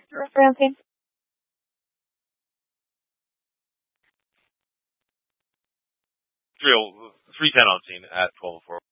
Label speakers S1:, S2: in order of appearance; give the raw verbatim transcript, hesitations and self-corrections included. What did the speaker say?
S1: referencing?
S2: three ten on scene at twelve oh four.